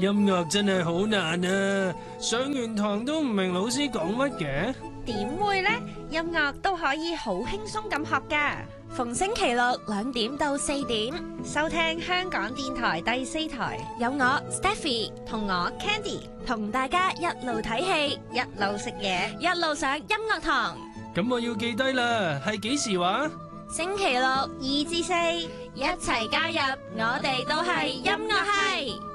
音樂真係好難啊！上完堂都唔明老師講乜嘅。 點會呢？音樂都可以好輕鬆咁學㗎。 逢星期六2點到4點， 收聽香港電台第4台， 有我 Stephy 同我 Candy 同大家一路睇戲， 一路食嘢， 一路上音樂堂。 咁我要記低啦，係幾時話？ 星期六 2至4， 一齊加入，我哋都係音樂系。